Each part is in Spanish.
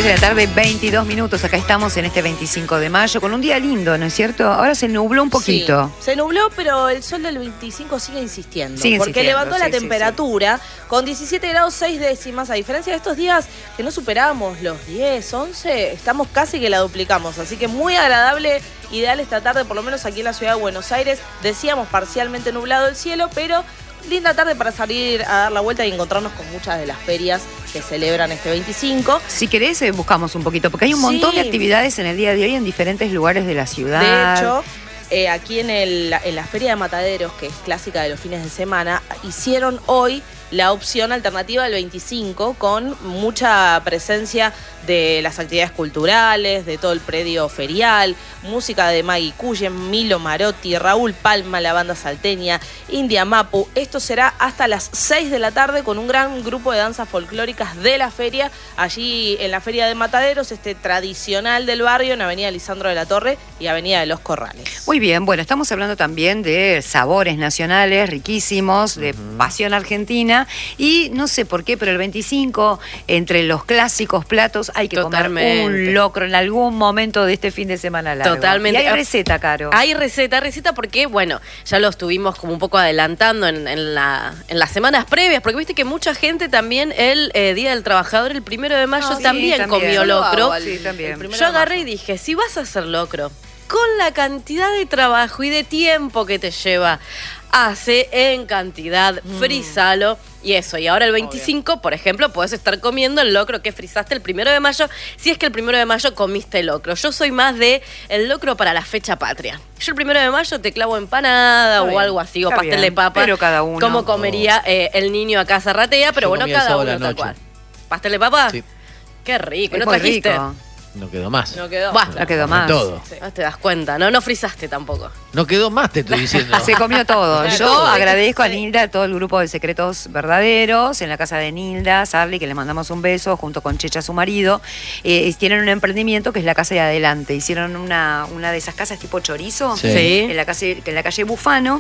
3 de la tarde, 22 minutos. Acá estamos en este 25 de mayo con un día lindo, ¿no es cierto? Ahora se nubló un poquito. Sí, se nubló, pero el sol del 25 sigue insistiendo. Sigue porque insistiendo, levantó la temperatura con 17 grados 6 décimas. A diferencia de estos días que no superábamos los 10, 11, estamos casi que la duplicamos. Así que muy agradable, ideal esta tarde, por lo menos aquí en la ciudad de Buenos Aires. Decíamos parcialmente nublado el cielo, pero linda tarde para salir a dar la vuelta y encontrarnos con muchas de las ferias que celebran este 25. Si querés, buscamos un poquito, porque hay un montón de actividades en el día de hoy en diferentes lugares de la ciudad. De hecho, aquí en la Feria de Mataderos, que es clásica de los fines de semana, hicieron hoy la opción alternativa del 25 con mucha presencia de las actividades culturales, de todo el predio ferial, música de Maggie Cullen, Milo Marotti, Raúl Palma, la banda salteña, India Mapu. Esto será hasta las 6 de la tarde con un gran grupo de danzas folclóricas de la feria, allí en la Feria de Mataderos, tradicional del barrio, en Avenida Lisandro de la Torre y Avenida de los Corrales. Muy bien, bueno, estamos hablando también de sabores nacionales riquísimos, de pasión argentina, y no sé por qué, pero el 25, entre los clásicos platos, hay que comer un locro en algún momento de este fin de semana largo. Totalmente. Y hay receta, Caro. Hay receta porque, bueno, ya lo estuvimos como un poco adelantando en las semanas previas, porque viste que mucha gente también el Día del Trabajador, el 1 de mayo, también comió locro. Sí, también. Yo agarré y dije, si vas a hacer locro, con la cantidad de trabajo y de tiempo que te lleva, hace en cantidad, frízalo. Y eso, y ahora el 25, por ejemplo, podés estar comiendo el locro que frizaste el 1 de mayo, si es que el 1 de mayo comiste locro. Yo soy más de el locro para la fecha patria. Yo el 1 de mayo te clavo empanada o algo así, o pastel de papa. Pero cada uno. Como comería el niño acá zarratea, pero bueno, cada uno tal cual. ¿Pastel de papa? Sí. Qué rico, Es ¿no muy trajiste? rico. No quedó más. No quedó. No quedó más. Todo. Sí. No te das cuenta, no frizaste tampoco. No quedó más, te estoy diciendo. Se comió todo. Yo Todo. agradezco a Nilda, a todo el grupo de Secretos Verdaderos, en la casa de Nilda, Sarli, que le mandamos un beso, junto con Checha, su marido. Tienen un emprendimiento que es la Casa de Adelante. Hicieron una de esas casas tipo chorizo, Sí. en la calle Bufano,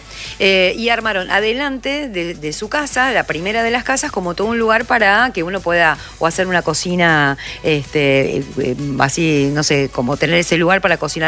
y armaron adelante de su casa, la primera de las casas, como todo un lugar para que uno pueda o hacer una cocina así, no sé, como tener ese lugar para cocinar